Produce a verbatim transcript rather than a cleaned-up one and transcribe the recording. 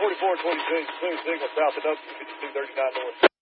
forty-four twenty-six, clear signal south of W fifty-two thirty-nine north.